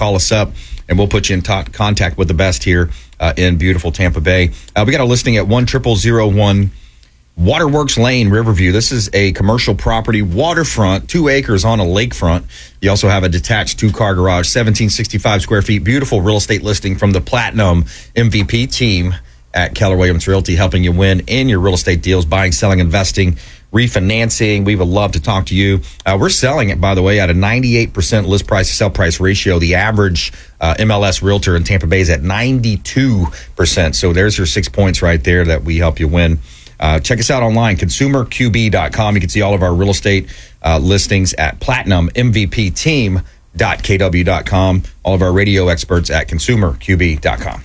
call us up, and we'll put you in contact with the best here in beautiful Tampa Bay. We got a listing at 10001 Waterworks Lane, Riverview. This is a commercial property, waterfront, 2 acres on a lakefront. You also have a detached 2-car garage, 1765 square feet. Beautiful real estate listing from the Platinum MVP team at Keller Williams Realty, helping you win in your real estate deals, buying, selling, investing, refinancing. We would love to talk to you. We're selling it, by the way, at a 98% list price to sell price ratio. The average MLS realtor in Tampa Bay is at 92%. So there's your 6 points right there that we help you win. Check us out online, consumerqb.com. You can see all of our real estate listings at platinummvpteam.kw.com. All of our radio experts at consumerqb.com.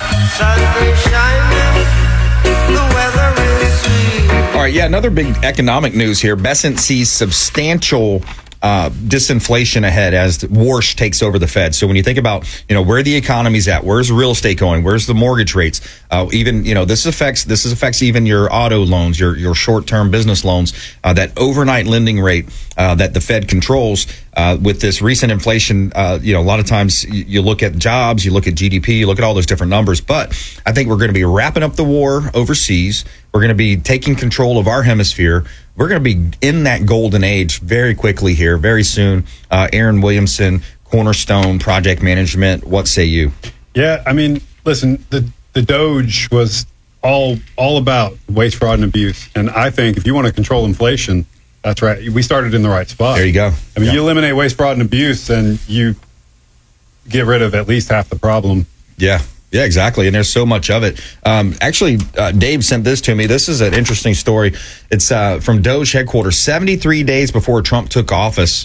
All right, another big economic news here. Bessent sees substantial disinflation ahead as Warsh takes over the Fed. So when you think about, where the economy's at, where's real estate going, where's the mortgage rates, even, this affects even your auto loans, your short-term business loans, that overnight lending rate that the Fed controls with this recent inflation. A lot of times you look at jobs, you look at GDP, you look at all those different numbers. But I think we're going to be wrapping up the war overseas. We're going to be taking control of our hemisphere. We're going to be in that golden age very quickly here, very soon. Aaron Williamson, Cornerstone Project Management. What say you? Yeah, I mean, listen, the Doge was all about waste, fraud, and abuse. And I think if you want to control inflation, that's right. We started in the right spot. There you go. I mean, you eliminate waste, fraud, and abuse, and you get rid of at least half the problem. Yeah. Yeah, exactly. And there's so much of it. Actually, Dave sent this to me. This is an interesting story. It's from Doge headquarters. 73 days before Trump took office,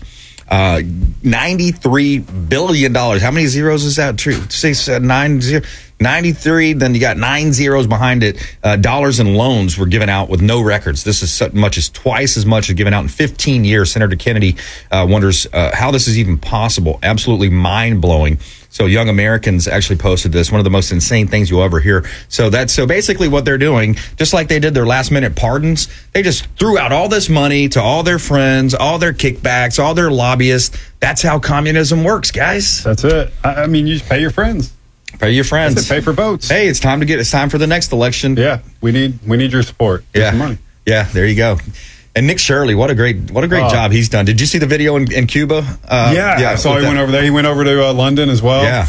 $93 billion. How many zeros is that? 93, then you got 9 zeros behind it. Dollars in loans were given out with no records. This is so much as twice as much as given out in 15 years. Senator Kennedy wonders how this is even possible. Absolutely mind-blowing. So Young Americans actually posted this, one of the most insane things you'll ever hear. So basically what they're doing, just like they did their last minute pardons, they just threw out all this money to all their friends, all their kickbacks, all their lobbyists. That's how communism works, guys. That's it. I mean, you just pay your friends. Pay your friends. That's it, pay for votes. Hey, it's time for the next election. Yeah, we need your support. Get some money. Yeah, there you go. And Nick Shirley, what a great job he's done. Did you see the video in Cuba? I saw he went over there. He went over to London as well. Yeah.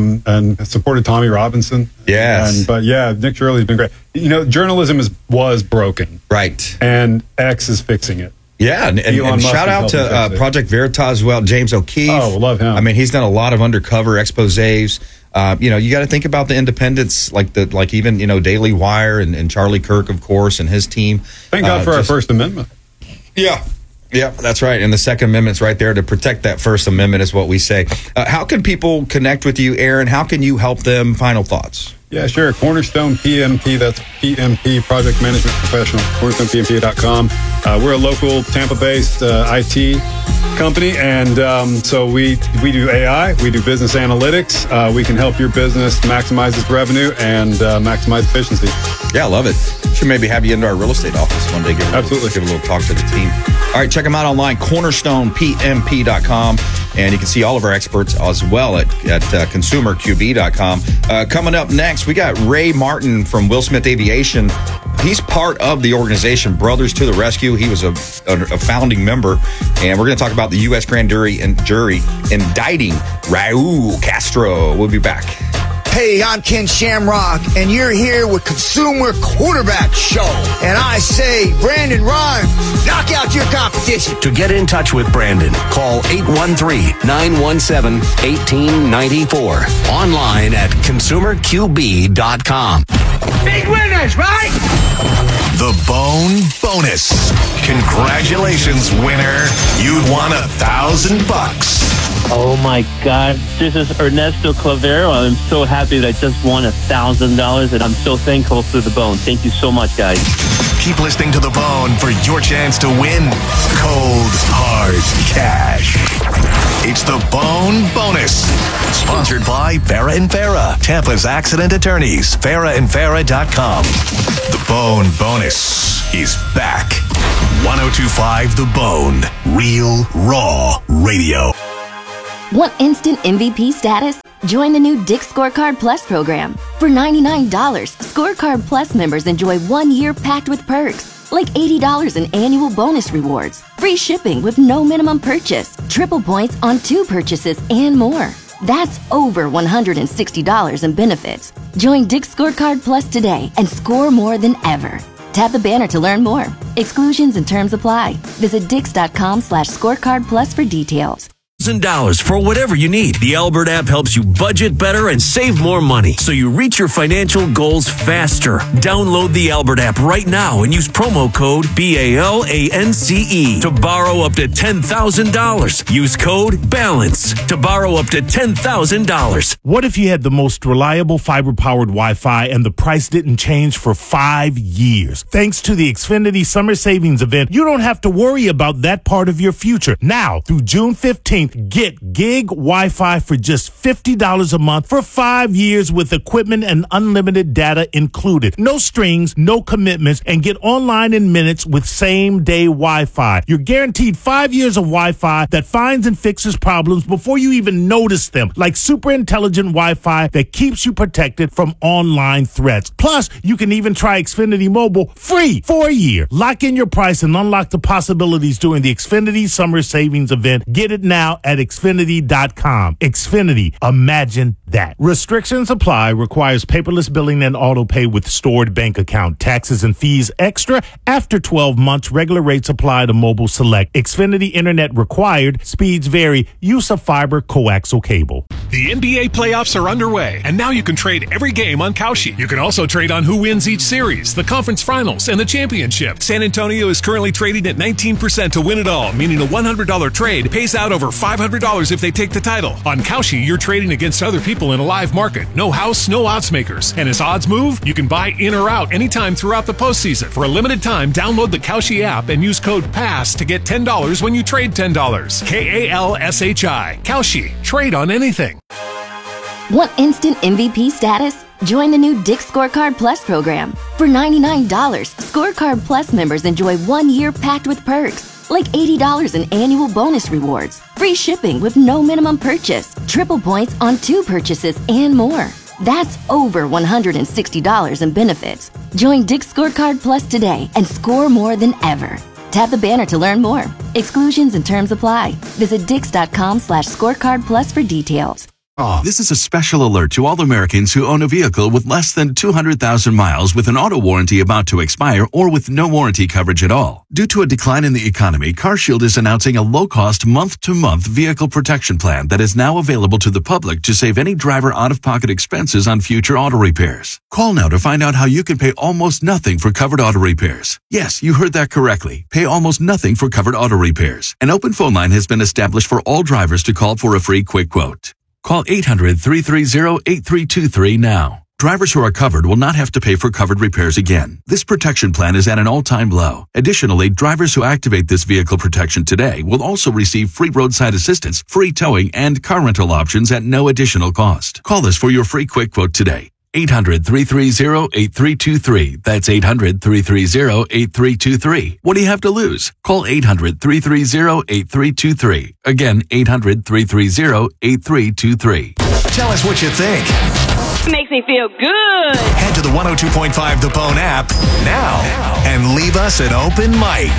And supported Tommy Robinson. Yes. But Nick Shirley's been great. Journalism was broken. Right. And X is fixing it. Yeah, and shout out to Project Veritas as well, James O'Keefe. Oh, love him. I mean, he's done a lot of undercover exposés. You got to think about the independents, like even Daily Wire and Charlie Kirk, of course, and his team. Thank God for our First Amendment. Yeah, that's right. And the Second Amendment's right there to protect that First Amendment, is what we say. How can people connect with you, Aaron? How can you help them? Final thoughts. Yeah, sure. Cornerstone PMP, that's PMP, Project Management Professional, cornerstonepmp.com. We're a local Tampa-based IT company, and so we do AI, we do business analytics. We can help your business maximize its revenue and maximize efficiency. Yeah, I love it. Should maybe have you into our real estate office one day. Give a little talk to the team. All right, check them out online, cornerstonepmp.com. And you can see all of our experts as well at consumerqb.com. Coming up next, we got Ray Martin from Will Smith Aviation. He's part of the organization Brothers to the Rescue. He was a founding member. And we're going to talk about the U.S. grand jury indicting Raul Castro. We'll be back. Hey, I'm Ken Shamrock, and you're here with Consumer Quarterback Show. And I say, Brandon Rhymes, knock out your competition. To get in touch with Brandon, call 813-917-1894. Online at consumerqb.com. Big winners, right? The Bone Bonus. Congratulations, winner. You'd won $1,000. Oh my God, this is Ernesto Clavero. I'm so happy that I just won $1,000, and I'm so thankful to The Bone. Thank you so much, guys. Keep listening to The Bone for your chance to win cold, hard cash. It's The Bone Bonus. Sponsored by Farah & Farah, Tampa's accident attorneys. FarahandFarah.com. The Bone Bonus is back. 102.5 The Bone. Real, raw radio. Want instant MVP status? Join the new Dick's Scorecard Plus program. For $99, Scorecard Plus members enjoy 1 year packed with perks, like $80 in annual bonus rewards, free shipping with no minimum purchase, triple points on 2 purchases, and more. That's over $160 in benefits. Join Dick's Scorecard Plus today and score more than ever. Tap the banner to learn more. Exclusions and terms apply. Visit Dix.com/scorecard plus for details. $1,000 for whatever you need. The Albert app helps you budget better and save more money so you reach your financial goals faster. Download the Albert app right now and use promo code BALANCE to borrow up to $10,000. Use code BALANCE to borrow up to $10,000. What if you had the most reliable fiber-powered Wi-Fi and the price didn't change for 5 years? Thanks to the Xfinity Summer Savings Event, you don't have to worry about that part of your future. Now, through June 15th, get gig Wi-Fi for just $50 a month for 5 years with equipment and unlimited data included. No strings, no commitments, and get online in minutes with same-day Wi-Fi. You're guaranteed 5 years of Wi-Fi that finds and fixes problems before you even notice them, like super intelligent Wi-Fi that keeps you protected from online threats. Plus, you can even try Xfinity Mobile free for a year. Lock in your price and unlock the possibilities during the Xfinity Summer Savings Event. Get it now at Xfinity.com. Xfinity, imagine that. Restrictions apply. Requires paperless billing and auto pay with stored bank account. Taxes and fees extra after 12 months. Regular rates apply to Mobile Select. Xfinity Internet required. Speeds vary. Use of fiber coaxial cable. The NBA playoffs are underway, and now you can trade every game on Kalshi. You can also trade on who wins each series, the conference finals, and the championship. San Antonio is currently trading at 19% to win it all, meaning a $100 trade pays out over $500 if they take the title. On Kalshi, you're trading against other people in a live market. No house, no odds makers. And as odds move, you can buy in or out anytime throughout the postseason. For a limited time, download the Kalshi app and use code PASS to get $10 when you trade $10. KALSHI. Kalshi. Trade on anything. Want instant MVP status? Join the new Dick's Scorecard Plus program. For $99, Scorecard Plus members enjoy 1 year packed with perks, like $80 in annual bonus rewards, free shipping with no minimum purchase, triple points on 2 purchases, and more. That's over $160 in benefits. Join Dick's Scorecard Plus today and score more than ever. Tap the banner to learn more. Exclusions and terms apply. Visit Dix.com/scorecard plus for details. This is a special alert to all Americans who own a vehicle with less than 200,000 miles with an auto warranty about to expire or with no warranty coverage at all. Due to a decline in the economy, CarShield is announcing a low-cost month-to-month vehicle protection plan that is now available to the public to save any driver out-of-pocket expenses on future auto repairs. Call now to find out how you can pay almost nothing for covered auto repairs. Yes, you heard that correctly. Pay almost nothing for covered auto repairs. An open phone line has been established for all drivers to call for a free quick quote. Call 800-330-8323 now. Drivers who are covered will not have to pay for covered repairs again. This protection plan is at an all-time low. Additionally, drivers who activate this vehicle protection today will also receive free roadside assistance, free towing, and car rental options at no additional cost. Call us for your free quick quote today. 800-330-8323. That's 800-330-8323. What do you have to lose? Call 800-330-8323. Again, 800-330-8323. Tell us what you think. Makes me feel good. Head to the 102.5 The Bone app now and leave us an open mic.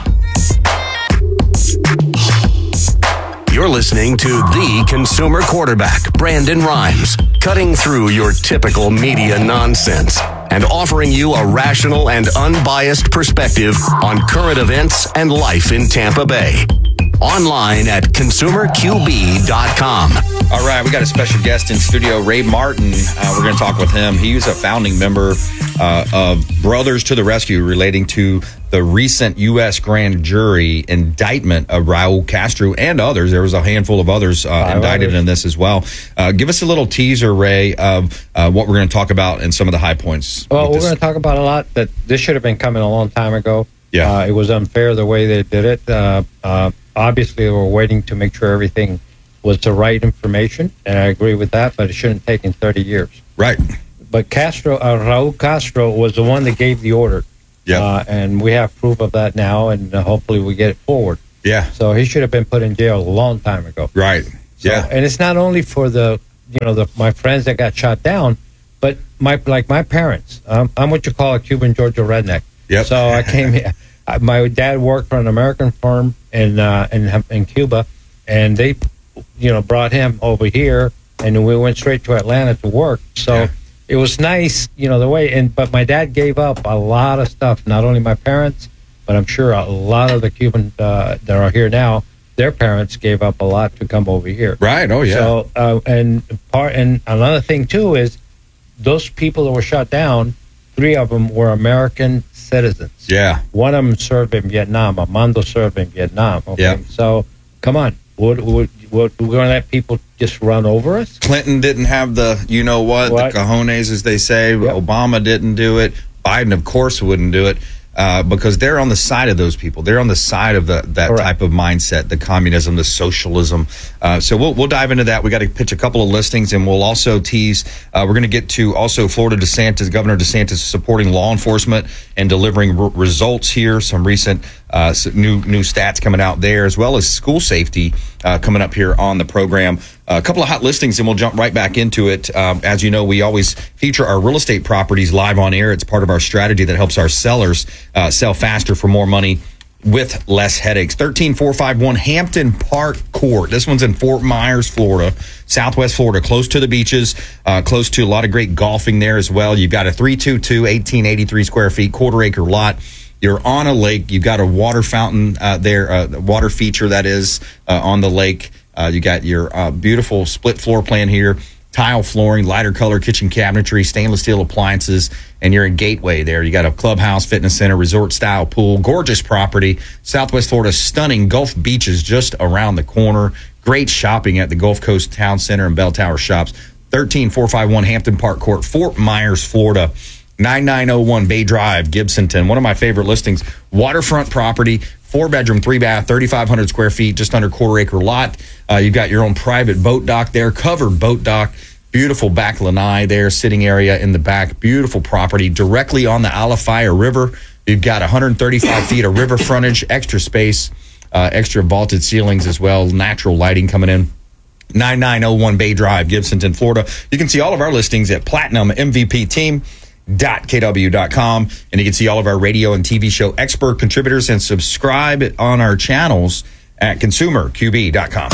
You're listening to the consumer quarterback, Brandon Rhymes, cutting through your typical media nonsense and offering you a rational and unbiased perspective on current events and life in Tampa Bay. Online at consumerqb.com. All right, we got a special guest in studio, Ray Martin. We're going to talk with him. He was a founding member of Brothers to the Rescue relating to the recent U.S. grand jury indictment of Raul Castro and others. There was a handful of others indicted in this as well. Give us a little teaser, Ray, of what we're going to talk about and some of the high points. Well, we're going to talk about a lot that this should have been coming a long time ago. Yeah. It was unfair the way they did it. Obviously, they were waiting to make sure everything was the right information, and I agree with that, but it shouldn't have taken 30 years. Right. But Raul Castro was the one that gave the order. Yeah. And we have proof of that now, and hopefully we get it forward. Yeah. So he should have been put in jail a long time ago. Right. So, yeah. And it's not only for the my friends that got shot down, but my parents. I'm what you call a Cuban Georgia redneck. Yep. So I came here. My dad worked for an American firm in Cuba, and they, brought him over here, and we went straight to Atlanta to work. So it was nice, the way. But my dad gave up a lot of stuff. Not only my parents, but I'm sure a lot of the Cubans that are here now, their parents gave up a lot to come over here. Right. Oh yeah. So and another thing too is those people that were shot down, 3 of them were American citizens. Yeah. One of them served in Vietnam. Armando served in Vietnam. Okay. Yeah. So come on, we're going to let people just run over us? Clinton didn't have the the cojones, as they say. Yep. Obama didn't do it. Biden, of course, wouldn't do it. Because they're on the side of those people. They're on the side of that type of mindset, the communism, the socialism. So we'll dive into that. We got to pitch a couple of listings, and we'll also tease. We're going to get to also Florida Governor DeSantis supporting law enforcement and delivering results here. Some recent new stats coming out there, as well as school safety coming up here on the program. A couple of hot listings, and we'll jump right back into it. As you know, we always feature our real estate properties live on air. It's part of our strategy that helps our sellers sell faster for more money with less headaches. 13451 Hampton Park Court. This one's in Fort Myers, Florida, Southwest Florida, close to the beaches, close to a lot of great golfing there as well. You've got a 322, 1883 square feet, quarter-acre lot. You're on a lake. You've got a water fountain there, water feature that is on the lake. You got your beautiful split floor plan here, tile flooring, lighter color kitchen cabinetry, stainless steel appliances, and you're in Gateway there. You got a clubhouse, fitness center, resort style pool, gorgeous property. Southwest Florida, stunning Gulf beaches just around the corner. Great shopping at the Gulf Coast Town Center and Bell Tower Shops. 13451 Hampton Park Court, Fort Myers, Florida. 9901 Bay Drive, Gibsonton. One of my favorite listings. Waterfront property, 4-bedroom, 3-bath, 3,500 square feet, just under quarter-acre lot. You've got your own private boat dock there, covered boat dock. Beautiful back lanai there, sitting area in the back. Beautiful property directly on the Alafaya River. You've got 135 feet of river frontage, extra space, extra vaulted ceilings as well, natural lighting coming in. 9901 Bay Drive, Gibsonton, Florida. You can see all of our listings at PlatinumMVPTeam.kw.com, and you can see all of our radio and TV show expert contributors and subscribe on our channels at ConsumerQB.com.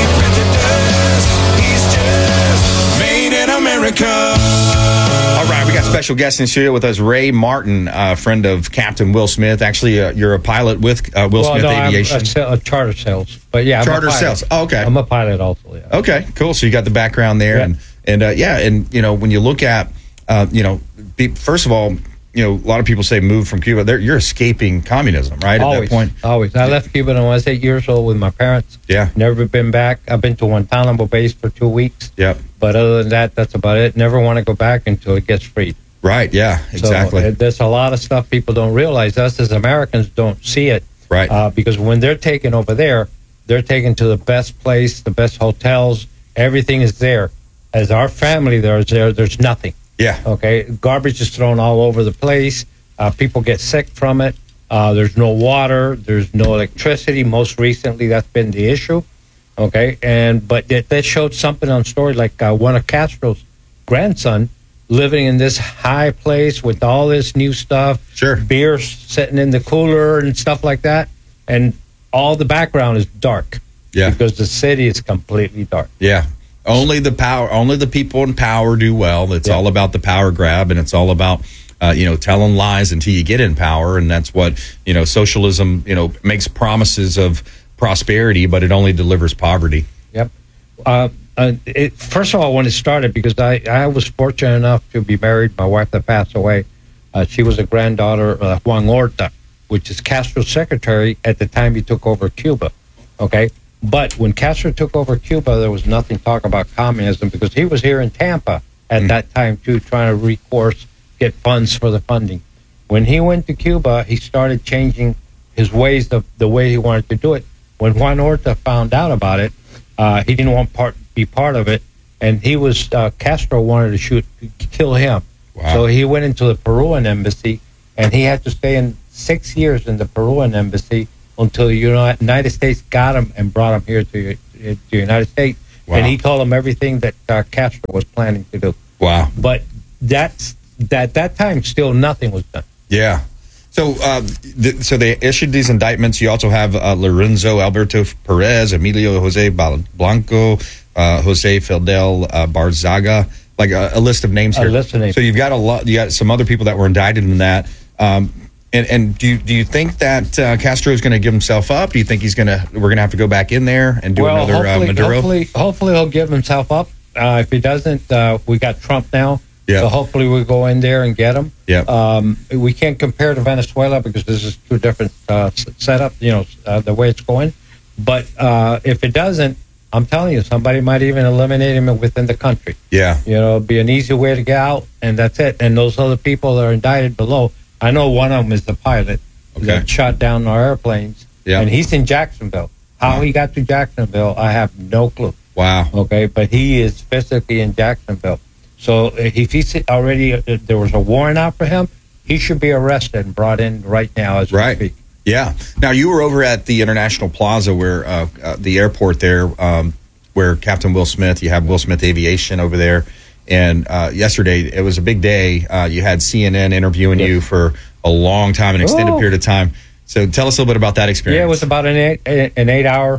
Made in America. All right, we got special guests in the studio with us. Ray Martin, friend of Captain Will Smith. Actually, you're a pilot with Will Smith Aviation. I'm charter sales, but yeah, charter sales. Oh, okay, I'm a pilot also. Yeah. Okay, cool. So you got the background there, and when you look at first of all, a lot of people say move from Cuba. You're escaping communism, right? Always, at that point, always. I left Cuba when I was 8 years old with my parents. Yeah, never been back. I've been to Guantanamo base for 2 weeks. Yep. But other than that, that's about it. Never want to go back until it gets freed. Right. Yeah. Exactly. So, there's a lot of stuff people don't realize. Us as Americans don't see it. Right. Because when they're taken over there, they're taken to the best place, the best hotels. Everything is there. As our family there's nothing. Yeah. Okay. Garbage is thrown all over the place. People get sick from it. There's no water. There's no electricity. Most recently, that's been the issue. Okay. But that showed something on story like one of Castro's grandson living in this high place with all this new stuff. Sure. Beer sitting in the cooler and stuff like that. And all the background is dark. Yeah. Because the city is completely dark. Yeah. Only the people in power do well. It's all about the power grab, and it's all about telling lies until you get in power, and that's what socialism makes promises of prosperity, but it only delivers poverty. Yep. First of all, when it started, because I was fortunate enough to be married, my wife that passed away, she was a granddaughter of Juan Horta, which is Castro's secretary at the time he took over Cuba. Okay. But when Castro took over Cuba, there was nothing talk about communism because he was here in Tampa at that time, too, trying to get funds for the funding. When he went to Cuba, he started changing his ways, the way he wanted to do it. When Juan Horta found out about it, he didn't want be part of it, and Castro wanted to kill him. Wow. So he went into the Peruvian embassy, and he had to stay in 6 years in the Peruvian embassy until the United States got him and brought him here to the United States. And he told them everything that Castro was planning to do. Wow. But that time, still nothing was done. Yeah. So so they issued these indictments. You also have Lorenzo Alberto Perez, Emilio Jose Blanco, Jose Fidel Barzaga, like a list of names here. A list of names. So you've got a lot. You got some other people that were indicted in that. And do you think that Castro is going to give himself up? Do you think we're going to have to go back in there and do another Maduro? Hopefully he'll give himself up. If he doesn't, we got Trump now. Yeah. So hopefully we go in there and get him. Yeah. We can't compare to Venezuela because this is two different setup. The way it's going. But if it doesn't, I'm telling you, somebody might even eliminate him within the country. Yeah. It'd be an easy way to get out, and that's it. And those other people that are indicted below, I know one of them is the pilot that shot down our airplanes, and he's in Jacksonville. How he got to Jacksonville, I have no clue. Wow. Okay, but he is physically in Jacksonville. So if he's already, there was a warrant out for him, he should be arrested and brought in right now as we speak. Yeah. Now, you were over at the International Plaza, where the airport there, where Captain Will Smith, you have Will Smith Aviation over there. And yesterday, it was a big day. You had CNN interviewing you for a long time, an extended period of time. So tell us a little bit about that experience. Yeah, it was about an 8 hour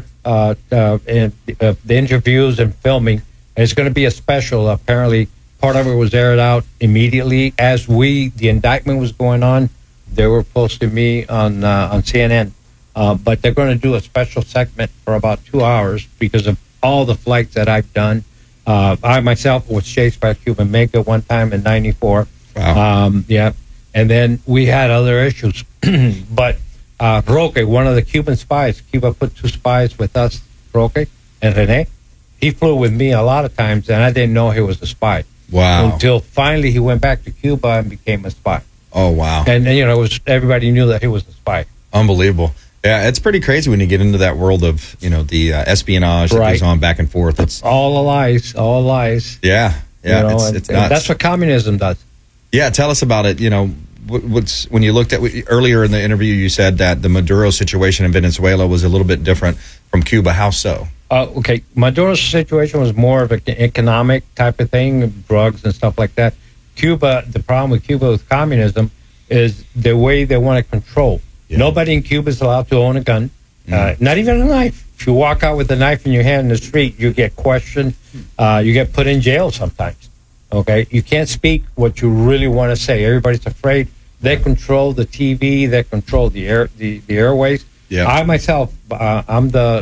the interviews and filming. And it's going to be a special. Apparently, part of it was aired out immediately as the indictment was going on. They were posting me on CNN. But they're going to do a special segment for about 2 hours because of all the flights that I've done. I myself was chased by a Cuban Mega one time in '94. Wow. And then we had other issues. But Roque, one of the Cuban spies, Cuba put 2 spies with us, Roque and Rene. He flew with me a lot of times, and I didn't know he was a spy. Wow. Until finally he went back to Cuba and became a spy. Oh, wow. And everybody knew that he was a spy. Unbelievable. Yeah, it's pretty crazy when you get into that world of, the espionage that goes on back and forth. It's all lies, all lies. Yeah, it's nuts. That's what communism does. Yeah, tell us about it. When you looked at earlier in the interview, you said that the Maduro situation in Venezuela was a little bit different from Cuba. How so? Okay, Maduro's situation was more of an economic type of thing, drugs and stuff like that. Cuba, the problem with Cuba with communism is the way they want to control. Yeah. Nobody in Cuba is allowed to own a gun, not even a knife. If you walk out with a knife in your hand in the street, you get questioned. You get put in jail sometimes. Okay, you can't speak what you really want to say. Everybody's afraid. They control the TV. They control the airways. Yeah. I myself, I'm the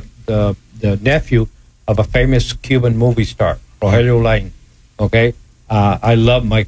nephew of a famous Cuban movie star, Rogelio Lain. Okay, I love my.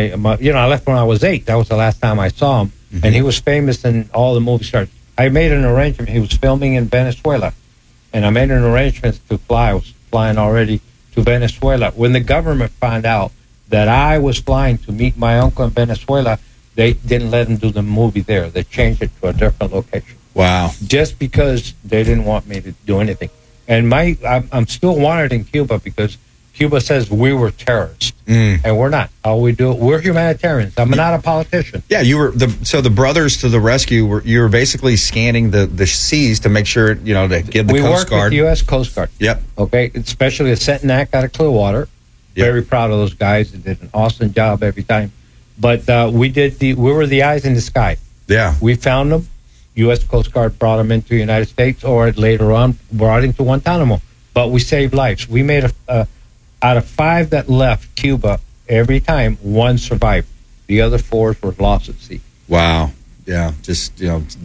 I left when I was 8. That was the last time I saw him. And he was famous in all the movie stars. I made an arrangement. He was filming in Venezuela. And I made an arrangement to fly. I was flying already to Venezuela. When the government found out that I was flying to meet my uncle in Venezuela, they didn't let him do the movie there. They changed it to a different location. Wow. Just because they didn't want me to do anything. And I'm still wanted in Cuba because Cuba says we were terrorists, and we're not. All we do, we're humanitarians. I'm not a politician. Yeah, you were the brothers to the rescue. You were basically scanning the seas to make sure to give the Coast Guard. We work with the U.S. Coast Guard. Yep. Okay, especially the Sentenac out of Clearwater. Yep. Very proud of those guys. They did an awesome job every time. But we were the eyes in the sky. Yeah. We found them. U.S. Coast Guard brought them into the United States, or later on brought into Guantanamo. But we saved lives. We made out of 5 that left Cuba, every time 1 survived. The other 4 were lost at sea. Wow. Yeah. Just,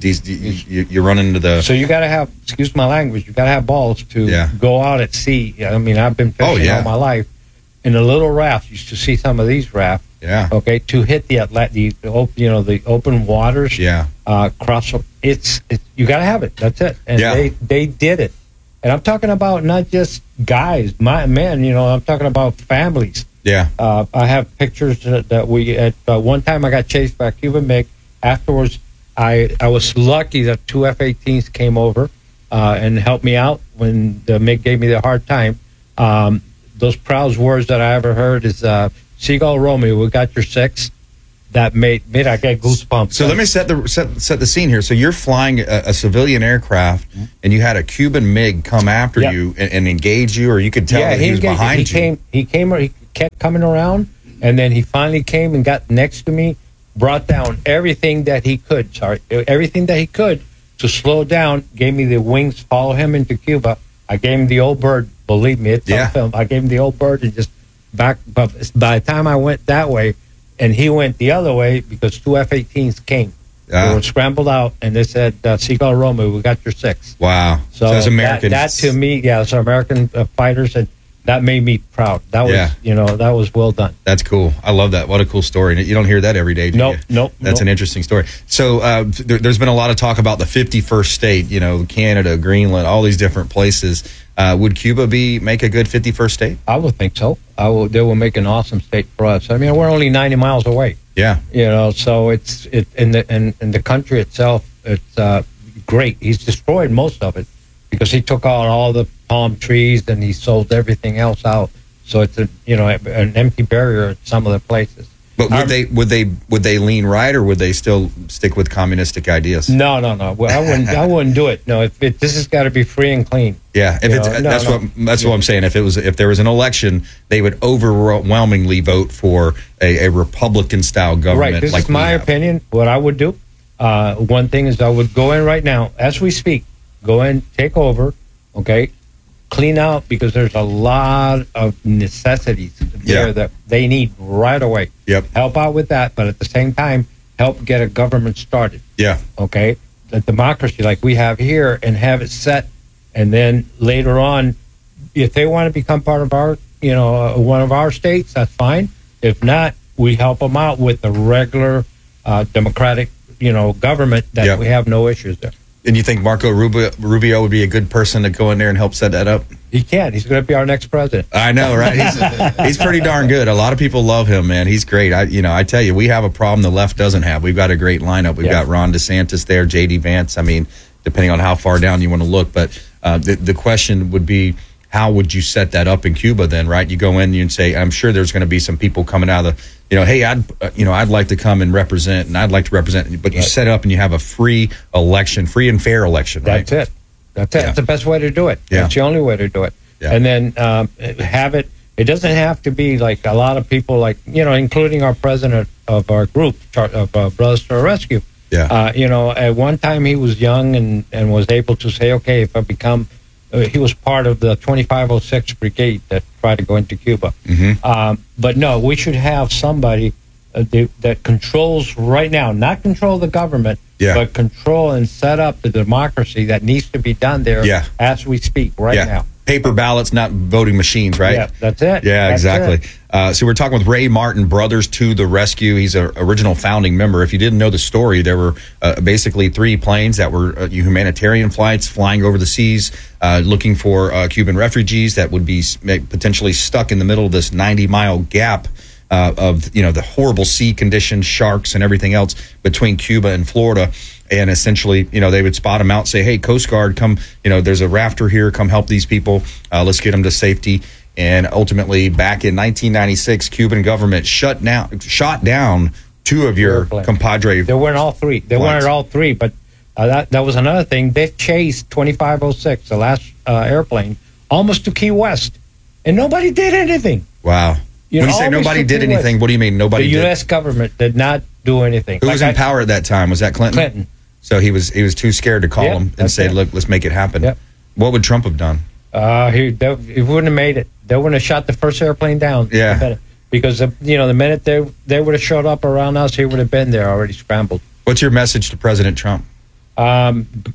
you run into the... So you got to have, excuse my language, you got to have balls to go out at sea. I mean, I've been fishing all my life. In a little raft, you used to see some of these rafts. Yeah. Okay, to hit the open waters. Yeah. Cross. It's you got to have it. That's it. And they did it. And I'm talking about not just guys, men. I'm talking about families. Yeah. I have pictures that we at one time I got chased by a Cuban MiG. Afterwards, I was lucky that 2 F-18s came over and helped me out when the MiG gave me the hard time. Those proud words that I ever heard is, Seagull Romeo, we got your 6. that made I get goosebumps. So let me set the scene here. So you're flying a civilian aircraft, and you had a Cuban MiG come after you and engage you, or you could tell that he was behind you. He kept coming around, and then he finally came and got next to me, brought down everything that he could to slow down, gave me the wings, follow him into Cuba. I gave him the old bird. Believe me, it's on film. I gave him the old bird and just back. But by the time I went that way, and he went the other way, because 2 F-18s came. They were scrambled out, and they said, Seagull Romeo, we got your 6. Wow. So as Americans. That to me, it's American fighters, and that made me proud. That was, that was well done. That's cool. I love that. What a cool story. You don't hear that every day, do you? Nope. That's an interesting story. So there's been a lot of talk about the 51st state, Canada, Greenland, all these different places. Would Cuba make a good 51st state? I would think so. They will make an awesome state for us. I mean, we're only 90 miles away. Yeah. So it's in the country itself, it's great. He's destroyed most of it because he took out all the palm trees and he sold everything else out. So it's an empty barrier at some of the places. But would they lean right, or would they still stick with communistic ideas? No. Well, I wouldn't do it. No, this has got to be free and clean. Yeah, that's what I'm saying. If there was an election, they would overwhelmingly vote for a Republican style government. Right. This is my opinion. What I would do. One thing is I would go in right now as we speak. Go in, take over. Okay. Clean out, because there's a lot of necessities there that they need right away. Yep. Help out with that, but at the same time, help get a government started. Yeah. Okay. The democracy like we have here, and have it set, and then later on, if they want to become part of our, one of our states, that's fine. If not, we help them out with the regular democratic, government that we have no issues there. And you think Marco Rubio would be a good person to go in there and help set that up? He can. He's going to be our next president. I know, right? He's pretty darn good. A lot of people love him, man. He's great. I tell you, we have a problem the left doesn't have. We've got a great lineup. We've got Ron DeSantis there, J.D. Vance. I mean, depending on how far down you want to look. But the question would be, how would you set that up in Cuba then, right? You go in and say, I'm sure there's going to be some people coming out of the, hey, I'd like to come and represent, and I'd like to represent, but you set up and you have a free and fair election, right? That's it. That's the best way to do it. Yeah. That's the only way to do it. Yeah. And then have it. It doesn't have to be like a lot of people, like, including our president of our group, of Brothers to the Rescue. Yeah. At one time he was young and was able to say, okay, if I become, he was part of the 2506 Brigade that tried to go into Cuba. Mm-hmm. But no, we should have somebody that controls right now, not control the government, but control and set up the democracy that needs to be done there as we speak now. Paper ballots, not voting machines, right? Yeah, that's it. Yeah, that's exactly. So we're talking with Ray Martin, Brothers to the Rescue. He's an original founding member. If you didn't know the story, there were basically 3 planes that were humanitarian flights flying over the seas, looking for Cuban refugees that would be potentially stuck in the middle of this 90-mile gap of the horrible sea conditions, sharks, and everything else between Cuba and Florida. And essentially, they would spot them out, say, hey, Coast Guard, come, there's a rafter here, come help these people. Let's get them to safety. And ultimately, back in 1996, Cuban government shot down 2 of your compadre. They weren't all 3. They weren't all 3, but that was another thing. They chased 2506, the last airplane, almost to Key West. And nobody did anything. Wow. When you say nobody did anything, what do you mean nobody did? The U.S. government did not do anything. Who was in power at that time? Was that Clinton? Clinton. So he was too scared to call him and say, look, let's make it happen. Yep. What would Trump have done? He wouldn't have made it. They wouldn't have shot the first airplane down. Yeah. Because, the minute they would have showed up around us, he would have been there already scrambled. What's your message to President Trump? I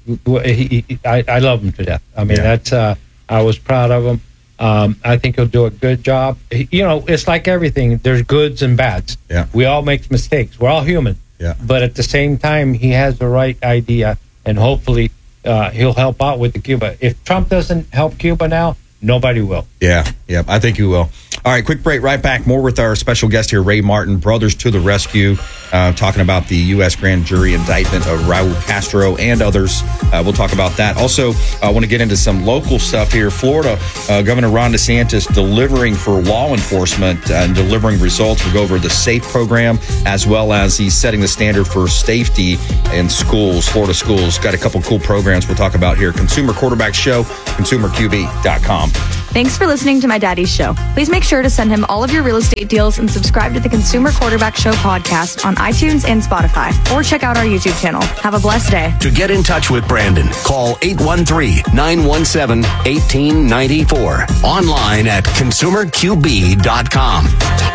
love him to death. I mean, I was proud of him. I think he'll do a good job. It's like everything. There's goods and bads. Yeah. We all make mistakes. We're all human. Yeah. But at the same time, he has the right idea, and hopefully he'll help out with the Cuba. If Trump doesn't help Cuba now, nobody will. Yeah, I think he will. All right, quick break, right back. More with our special guest here, Ray Martin, Brothers to the Rescue. talking about the U.S. grand jury indictment of Raul Castro and others. We'll talk about that. Also, I want to get into some local stuff here. Florida, Governor Ron DeSantis delivering for law enforcement and delivering results. We'll go over the SAFE program, as well as he's setting the standard for safety in schools, Florida schools. Got a couple cool programs we'll talk about here. Consumer Quarterback Show, consumerqb.com. Thanks for listening to my daddy's show. Please make sure to send him all of your real estate deals and subscribe to the Consumer Quarterback Show podcast on iTunes and Spotify, or check out our YouTube channel. Have a blessed day. To get in touch with Brandon, call 813-917-1894. Online at consumerqb.com.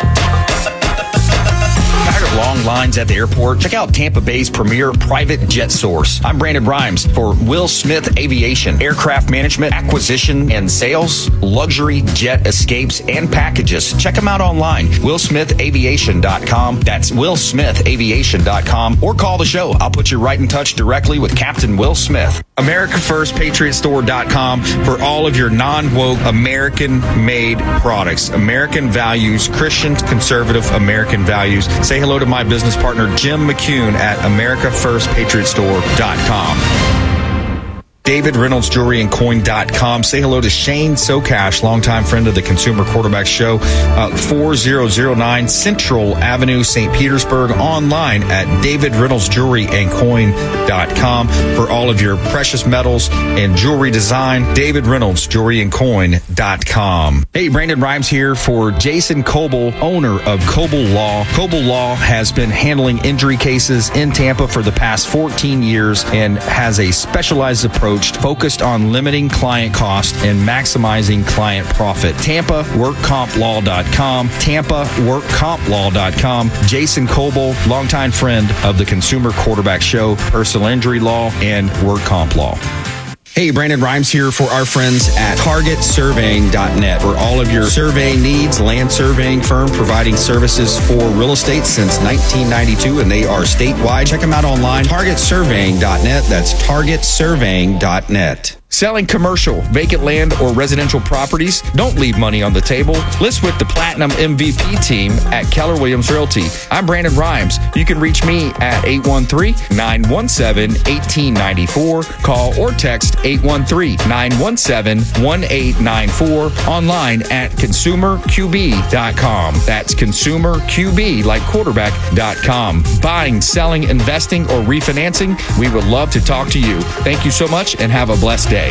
Tired of long lines at the airport? Check out Tampa Bay's premier private jet source. I'm Brandon Rhymes for Will Smith Aviation. Aircraft management, acquisition, and sales, luxury jet escapes, and packages. Check them out online. WillSmithAviation.com. That's WillSmithAviation.com. Or call the show. I'll put you right in touch directly with Captain Will Smith. AmericaFirstPatriotStore.com for all of your non-woke American-made products. American values, Christian, conservative American values. Say hello to my business partner, Jim McCune at AmericaFirstPatriotStore.com. David Reynolds Jewelry and Coin.com. Say hello to Shane Socash, longtime friend of the Consumer Quarterback Show, 4009 Central Avenue, St. Petersburg. Online at DavidReynoldsJewelryandCoin.com for all of your precious metals and jewelry design. David Reynolds Jewelry and Coin.com. Hey, Brandon Rhymes here for Jason Coble, owner of Coble Law. Coble Law has been handling injury cases in Tampa for the past 14 years and has a specialized approach focused on limiting client cost and maximizing client profit. TampaWorkCompLaw.com. TampaWorkCompLaw.com. Jason Coble, longtime friend of the Consumer Quarterback Show, personal injury law, and work comp law. Hey, Brandon Rhymes here for our friends at TargetSurveying.net for all of your surveying needs. Land surveying firm providing services for real estate since 1992, and they are statewide. Check them out online, TargetSurveying.net. That's TargetSurveying.net. Selling commercial, vacant land, or residential properties? Don't leave money on the table. List with the Platinum MVP team at Keller Williams Realty. I'm Brandon Rhymes. You can reach me at 813-917-1894. Call or text 813-917-1894. Online at consumerqb.com. That's consumerqb, like quarterback.com. Buying, selling, investing, or refinancing? We would love to talk to you. Thank you so much and have a blessed day.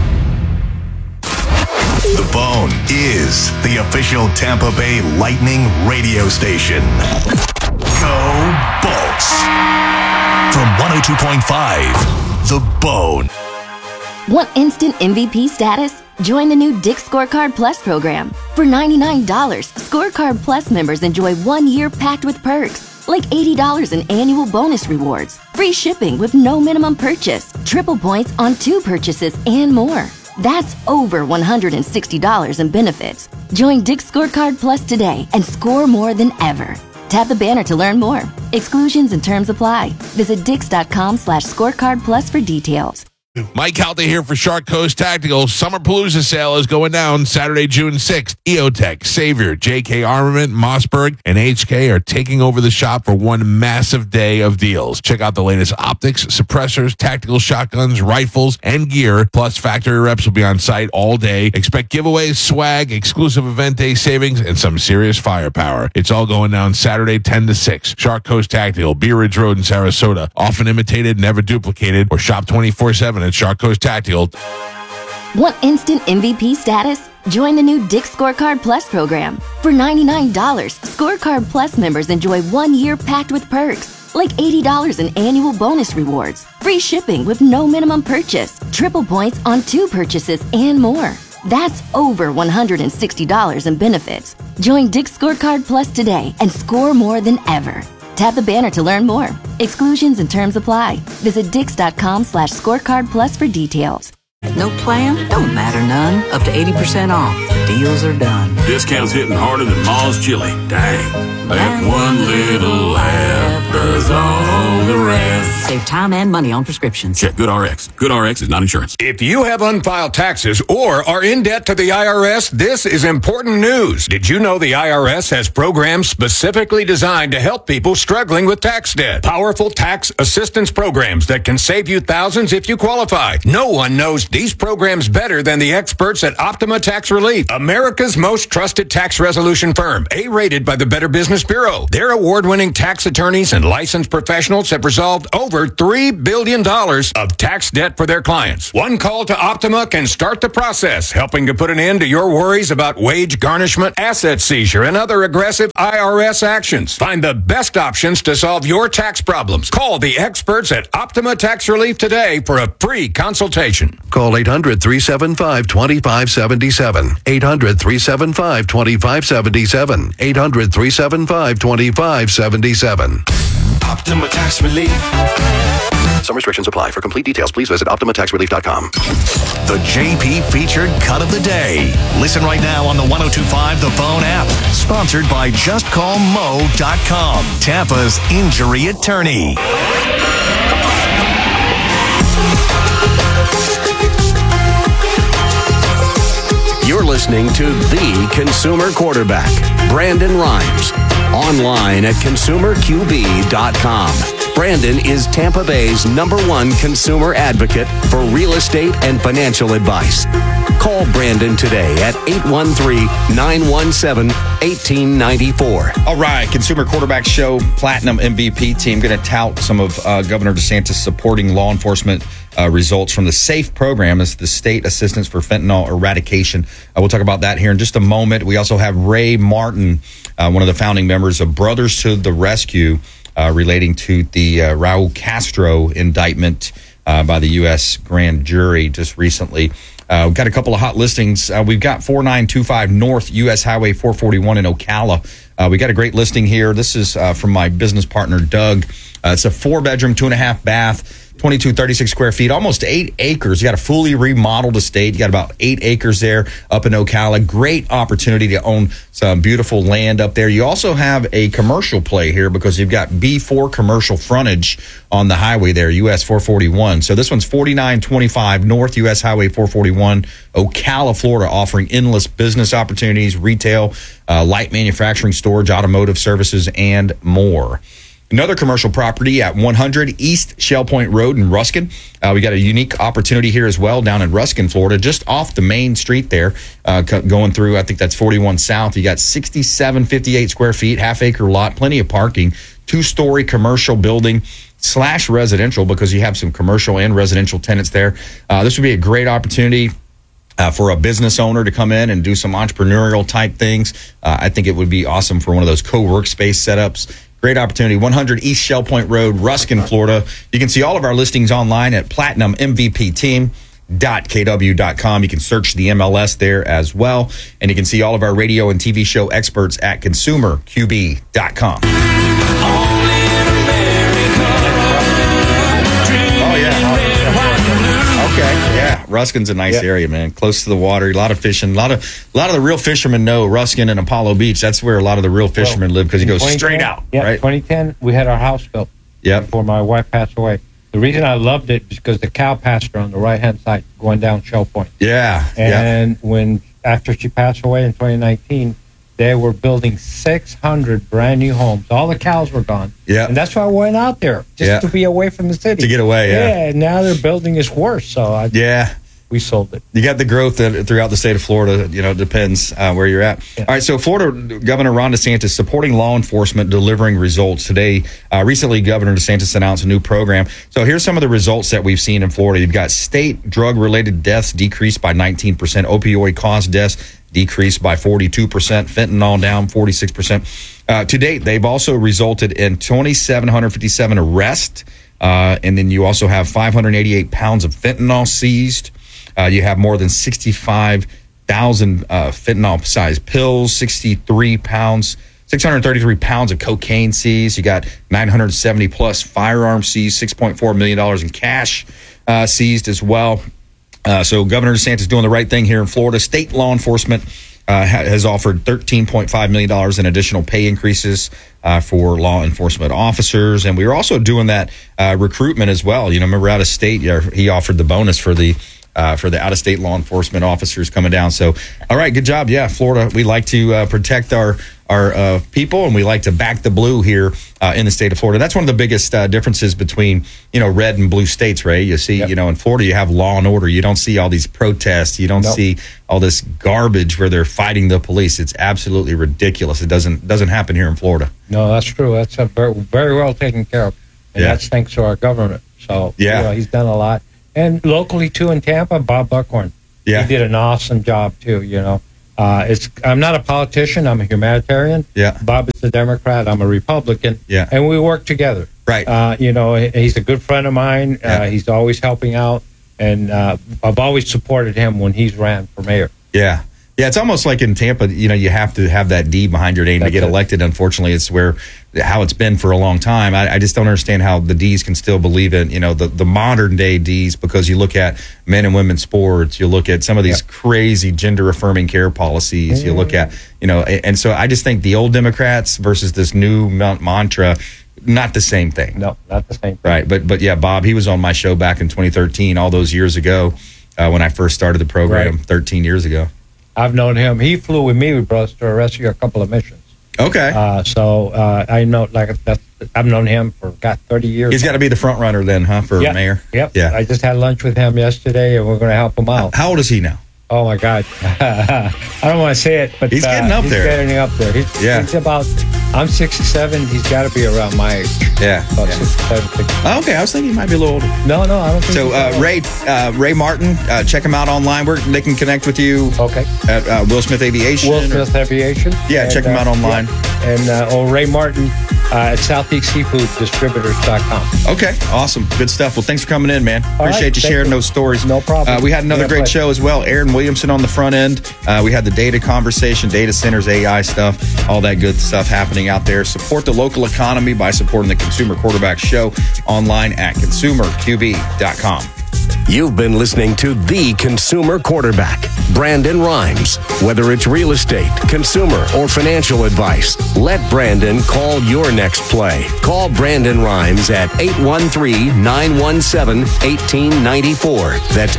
The Bone is the official Tampa Bay Lightning radio station. Go Bolts! From 102.5, The Bone. Want instant MVP status? Join the new Dick's Scorecard Plus program. For $99, Scorecard Plus members enjoy 1 year packed with perks, like $80 in annual bonus rewards, free shipping with no minimum purchase, triple points on 2 purchases, and more. That's over $160 in benefits. Join Dick's Scorecard Plus today and score more than ever. Tap the banner to learn more. Exclusions and terms apply. Visit Dix.com/scorecard plus for details. Mike Halta here for Shark Coast Tactical. Summerpalooza sale is going down Saturday, June 6th. EOTech, Savior, JK Armament, Mossberg, and HK are taking over the shop for one massive day of deals. Check out the latest optics, suppressors, tactical shotguns, rifles, and gear. Plus, factory reps will be on site all day. Expect giveaways, swag, exclusive event day savings, and some serious firepower. It's all going down Saturday, 10 to 6. Shark Coast Tactical, Bee Ridge Road in Sarasota. Often imitated, never duplicated. Or shop 24/7 at Shark Coast Tactical. Want instant MVP status? Join the new Dick's Scorecard Plus program. For $99, Scorecard Plus members enjoy 1 year packed with perks, like $80 in annual bonus rewards, free shipping with no minimum purchase, triple points on 2 purchases, and more. That's over $160 in benefits. Join Dick's Scorecard Plus today and score more than ever. Tap the banner to learn more. Exclusions and terms apply. Visit Dix.com/scorecard plus for details. No plan? Don't matter none. Up to 80% off. deals are done. Discounts hitting harder than Ma's chili. Dang. That one little app does all the rest. Save time and money on prescriptions. Check GoodRx. GoodRx is not insurance. If you have unfiled taxes or are in debt to the IRS, this is important news. Did you know the IRS has programs specifically designed to help people struggling with tax debt? Powerful tax assistance programs that can save you thousands if you qualify. No one knows these programs better than the experts at Optima Tax Relief, America's most trusted tax resolution firm, A-rated by the Better Business Bureau. Their award-winning tax attorneys and licensed professionals have resolved over $3 billion of tax debt for their clients. One call to Optima can start the process, helping to put an end to your worries about wage garnishment, asset seizure, and other aggressive IRS actions. Find the best options to solve your tax problems. Call the experts at Optima Tax Relief today for a free consultation. Call 800-375-2577. 800-375-2577. 800-375-2577. Optima Tax Relief. Some restrictions apply. For complete details, please visit OptimaTaxRelief.com. The JP Featured Cut of the Day. Listen right now on the 102.5 The Phone app. Sponsored by JustCallMo.com, Tampa's injury attorney. You're listening to The Consumer Quarterback, Brandon Rhymes. Online at consumerqb.com. Brandon is Tampa Bay's #1 consumer advocate for real estate and financial advice. Call Brandon today at 813-917-1894. All right, Consumer Quarterback Show, Platinum MVP team going to tout some of Governor DeSantis supporting law enforcement results from the SAFE program. It's the State Assistance for Fentanyl Eradication. We'll talk about that here in just a moment. We also have Ray Martin, one of the founding members of Brothers to the Rescue, relating to the Raul Castro indictment by the U.S. grand jury just recently. We've got a couple of hot listings. We've got 4925 North U.S. Highway 441 in Ocala. We got a great listing here. This is from my business partner, Doug. It's a 4-bedroom, 2.5 bath, 2236 square feet, almost 8 acres. You got a fully remodeled estate. You got about 8 acres there up in Ocala. Great opportunity to own some beautiful land up there. You also have a commercial play here because you've got B4 commercial frontage on the highway there, US 441. So this one's 4925 North US Highway 441, Ocala, Florida, offering endless business opportunities, retail, light manufacturing, storage, automotive services, and more. Another commercial property at 100 East Shell Point Road in Ruskin. We got a unique opportunity here as well down in Ruskin, Florida, just off the main street there, going through, I think that's 41 South. You got 6758 square feet, half-acre lot, plenty of parking, 2-story commercial building / residential because you have some commercial and residential tenants there. This would be a great opportunity for a business owner to come in and do some entrepreneurial type things. I think it would be awesome for one of those co-workspace setups. Great opportunity. 100 East Shell Point Road, Ruskin, Florida. You can see all of our listings online at platinummvpteam.kw.com. You can search the MLS there as well. And you can see all of our radio and TV show experts at consumerqb.com. Oh, yeah. Okay, yeah. Ruskin's a nice area, man. Close to the water, a lot of fishing. A lot of the real fishermen know Ruskin and Apollo Beach. That's where a lot of the real fishermen live because you go straight out. Yeah, right? 2010, we had our house built before my wife passed away. The reason I loved it was because the cow pasture on the right-hand side going down Shell Point. Yeah. And after she passed away in 2019, they were building 600 brand new homes. All the cows were gone. Yeah. And that's why I went out there, just to be away from the city. To get away, Yeah, and now their building is worse. So we sold it. You got the growth throughout the state of Florida. You know, it depends where you're at. Yeah. All right, so Florida Governor Ron DeSantis supporting law enforcement, delivering results. Today, recently, Governor DeSantis announced a new program. So here's some of the results that we've seen in Florida. You've got state drug-related deaths decreased by 19%, opioid-caused deaths decreased by 42%, fentanyl down 46%. To date, they've also resulted in 2,757 arrests, and then you also have 588 pounds of fentanyl seized. You have more than 65,000 fentanyl-sized pills, 633 pounds of cocaine seized. You got 970-plus firearms seized, $6.4 million in cash seized as well. So Governor DeSantis doing the right thing here in Florida. State law enforcement has offered $13.5 million in additional pay increases for law enforcement officers. And we were also doing that recruitment as well. Remember out of state, he offered the bonus for the out-of-state law enforcement officers coming down. So, all right, good job. Yeah, Florida, we like to protect our people, and we like to back the blue here in the state of Florida. That's one of the biggest differences between, red and blue states, Ray. You see, in Florida, you have law and order. You don't see all these protests. You don't see all this garbage where they're fighting the police. It's absolutely ridiculous. It doesn't happen here in Florida. No, that's true. That's very, very well taken care of. And that's thanks to our government. So, he's done a lot. And locally, too, in Tampa, Bob Buckhorn. Yeah. He did an awesome job, too, I'm not a politician. I'm a humanitarian. Yeah. Bob is a Democrat. I'm a Republican. Yeah. And we work together. Right. He's a good friend of mine. He's always helping out. And I've always supported him when he's ran for mayor. Yeah. Yeah, it's almost like in Tampa, you have to have that D behind your name to get elected. Unfortunately, it's how it's been for a long time. I just don't understand how the Ds can still believe in, the modern day Ds, because you look at men and women's sports, you look at some of these crazy gender affirming care policies, you look at, and so I just think the old Democrats versus this new mantra, not the same thing. No, not the same thing. Right. But yeah, Bob, he was on my show back in 2013, all those years ago, when I first started the program 13 years ago. I've known him. He flew with me, bros, to rescue a couple of missions. Okay. I know, I've known him for 30 years. He's got to be the front runner then, huh, for mayor? Yep. Yeah. I just had lunch with him yesterday, and we're going to help him out. How old is he now? Oh, my God. I don't want to say it, but he's getting up there. He's getting up there. He's about, I'm 67. He's got to be around my age. Yeah. About 67, 68. Okay, I was thinking he might be a little older. No, I don't think so. Ray Martin, check him out online. They can connect with you. Okay. At Will Smith Aviation. Will Smith Aviation. Yeah, check him out online. Yeah. And Ray Martin at SoutheastSeafoodDistributors.com. Okay, awesome. Good stuff. Well, thanks for coming in, man. Appreciate you sharing those stories. No problem. We had another great show as well. Aaron Williamson on the front end. We had the data conversation, data centers, AI stuff, all that good stuff happening out there. Support the local economy by supporting the Consumer Quarterback Show online at consumerqb.com. You've been listening to The Consumer Quarterback, Brandon Rhymes. Whether it's real estate, consumer, or financial advice, let Brandon call your next play. Call Brandon Rhymes at 813-917-1894. That's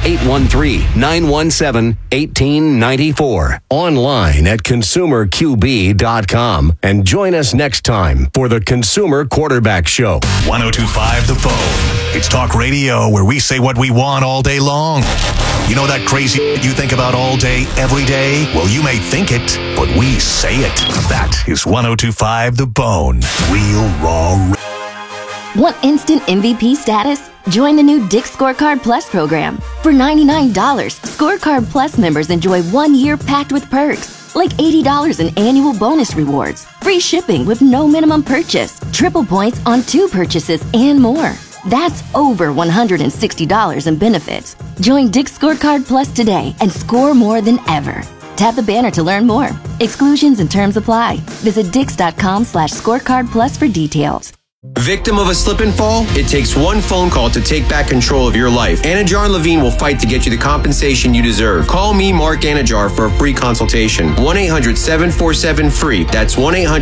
813-917-1894. Online at consumerqb.com. And join us next time for The Consumer Quarterback Show. 102.5 The Phone. It's talk radio where we say what we want all day long. You know that crazy you think about all day, every day? Well, you may think it, but we say it. That is 102.5 The Bone. Real raw. Want instant MVP status? Join the new Dick's Scorecard Plus program. For $99, Scorecard Plus members enjoy 1 year packed with perks, like $80 in annual bonus rewards, free shipping with no minimum purchase, triple points on 2 purchases, and more. That's over $160 in benefits. Join Dick's Scorecard Plus today and score more than ever. Tap the banner to learn more. Exclusions and terms apply. Visit Dix.com/scorecard plus for details. Victim of a slip and fall? It takes one phone call to take back control of your life. Anajar and Levine will fight to get you the compensation you deserve. Call me, Mark Anajar, for a free consultation. 1-800-747-FREE. That's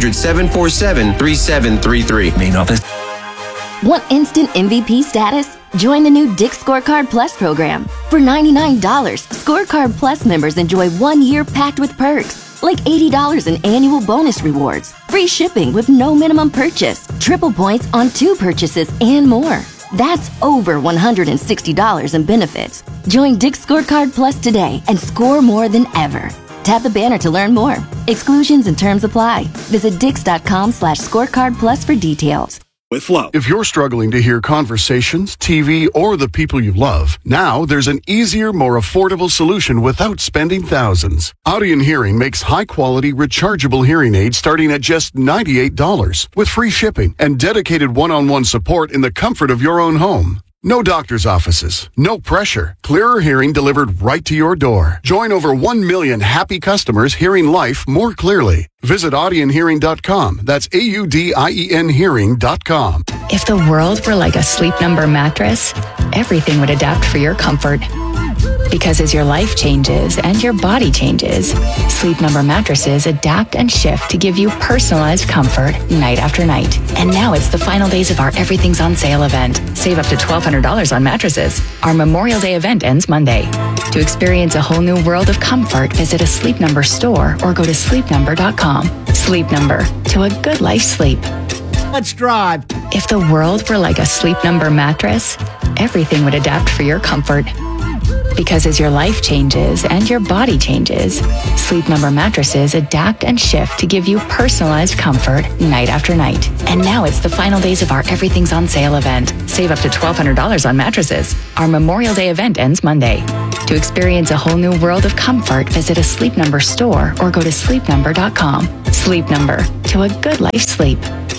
1-800-747-3733. Main office. Want instant MVP status? Join the new Dick's Scorecard Plus program. For $99, Scorecard Plus members enjoy 1 year packed with perks, like $80 in annual bonus rewards, free shipping with no minimum purchase, triple points on 2 purchases, and more. That's over $160 in benefits. Join Dick's Scorecard Plus today and score more than ever. Tap the banner to learn more. Exclusions and terms apply. Visit Dix.com/scorecard plus for details. With Flow. If you're struggling to hear conversations, TV, or the people you love, now there's an easier, more affordable solution without spending thousands. Audien Hearing makes high-quality, rechargeable hearing aids starting at just $98 with free shipping and dedicated one-on-one support in the comfort of your own home. No doctor's offices, no pressure. Clearer hearing delivered right to your door. Join over 1 million happy customers hearing life more clearly. Visit AudienHearing.com. That's AUDIEN Hearing.com. If the world were like a Sleep Number mattress, everything would adapt for your comfort. Because as your life changes and your body changes, Sleep Number mattresses adapt and shift to give you personalized comfort night after night. And now it's the final days of our Everything's on Sale event. Save up to $1,200 on mattresses. Our Memorial Day event ends Monday. To experience a whole new world of comfort, visit a Sleep Number store or go to sleepnumber.com. Sleep Number, to a good life sleep. Let's drive. If the world were like a Sleep Number mattress, everything would adapt for your comfort. Because as your life changes and your body changes, Sleep Number mattresses adapt and shift to give you personalized comfort night after night. And now it's the final days of our Everything's on Sale event. Save up to $1,200 on mattresses. Our Memorial Day event ends Monday. To experience a whole new world of comfort, visit a Sleep Number store or go to sleepnumber.com. Sleep Number, to a good life sleep.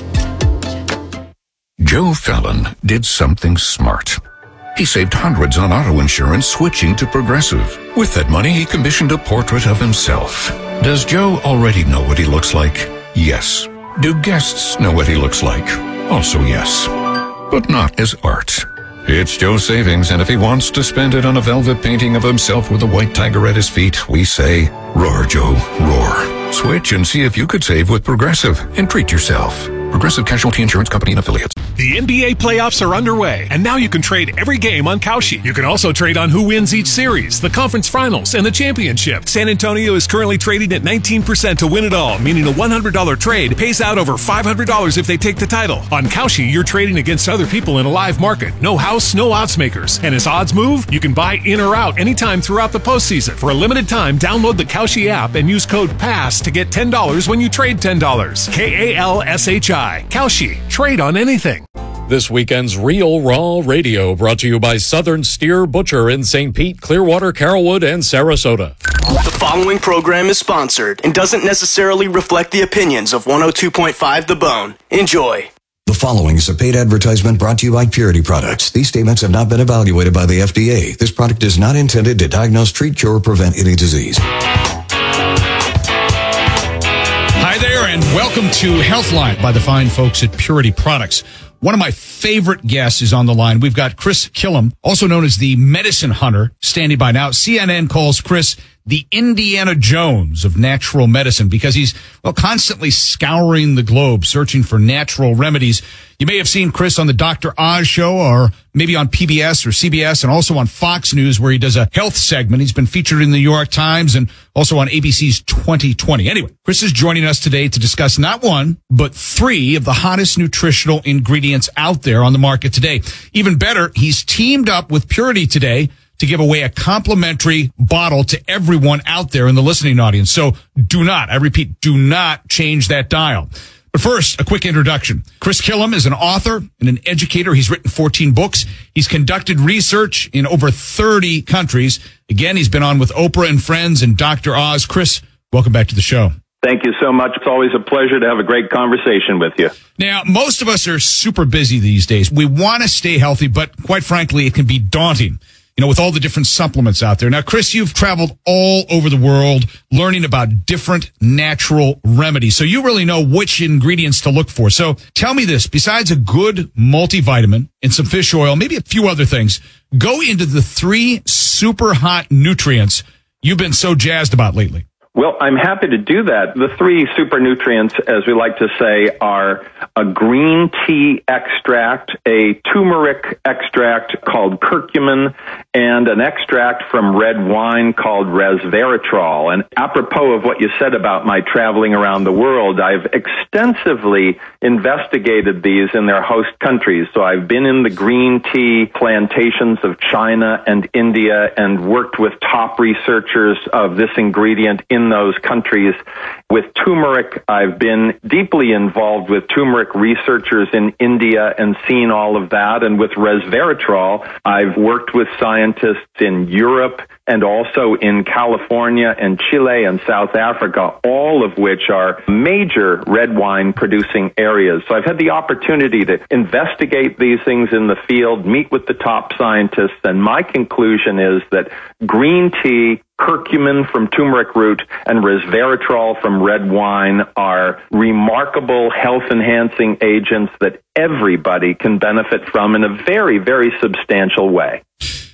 Joe Fallon did something smart. He saved hundreds on auto insurance switching to Progressive. With that money, he commissioned a portrait of himself. Does Joe already know what he looks like? Yes. Do guests know what he looks like? Also yes. But not as art. It's Joe's savings, and if he wants to spend it on a velvet painting of himself with a white tiger at his feet, we say, roar, Joe, roar. Switch and see if you could save with Progressive and treat yourself. Progressive Casualty Insurance Company and Affiliates. The NBA playoffs are underway, and now you can trade every game on Kalshi. You can also trade on who wins each series, the conference finals, and the championship. San Antonio is currently trading at 19% to win it all, meaning a $100 trade pays out over $500 if they take the title. On Kalshi, you're trading against other people in a live market. No house, no odds makers. And as odds move, you can buy in or out anytime throughout the postseason. For a limited time, download the Kalshi app and use code PASS to get $10 when you trade $10. KALSHI. Kalshi. Trade on anything. This weekend's Real Raw Radio brought to you by Southern Steer Butcher in St. Pete, Clearwater, Carrollwood, and Sarasota. The following program is sponsored and doesn't necessarily reflect the opinions of 102.5 The Bone. Enjoy. The following is a paid advertisement brought to you by Purity Products. These statements have not been evaluated by the FDA. This product is not intended to diagnose, treat, cure, or prevent any disease. Hi there, and welcome to Healthline by the fine folks at Purity Products. One of my favorite guests is on the line. We've got Chris Killam, also known as the Medicine Hunter, standing by now. CNN calls Chris the Indiana Jones of natural medicine because he's, constantly scouring the globe searching for natural remedies. You may have seen Chris on the Dr. Oz show or maybe on PBS or CBS and also on Fox News where he does a health segment. He's been featured in the New York Times and also on ABC's 2020. Anyway, Chris is joining us today to discuss not one, but three of the hottest nutritional ingredients out there on the market today. Even better, he's teamed up with Purity today to give away a complimentary bottle to everyone out there in the listening audience. So do not, I repeat, do not change that dial. But first, a quick introduction. Chris Killam is an author and an educator. He's written 14 books. He's conducted research in over 30 countries. Again, he's been on with Oprah and Friends and Dr. Oz. Chris, welcome back to the show. Thank you so much. It's always a pleasure to have a great conversation with you. Now, most of us are super busy these days. We want to stay healthy, but quite frankly, it can be daunting, with all the different supplements out there. Now, Chris, you've traveled all over the world learning about different natural remedies. So you really know which ingredients to look for. So tell me this, besides a good multivitamin and some fish oil, maybe a few other things, go into the three super hot nutrients you've been so jazzed about lately. Well, I'm happy to do that. The three super nutrients, as we like to say, are a green tea extract, a turmeric extract called curcumin, and an extract from red wine called resveratrol. And apropos of what you said about my traveling around the world, I've extensively investigated these in their host countries. So I've been in the green tea plantations of China and India and worked with top researchers of this ingredient in those countries. With turmeric, I've been deeply involved with turmeric researchers in India and seen all of that. And with resveratrol, I've worked with scientists in Europe and also in California and Chile and South Africa, all of which are major red wine producing areas. So I've had the opportunity to investigate these things in the field, meet with the top scientists, and my conclusion is that green tea, curcumin from turmeric root, and resveratrol from red wine are remarkable health-enhancing agents that everybody can benefit from in a very, very substantial way.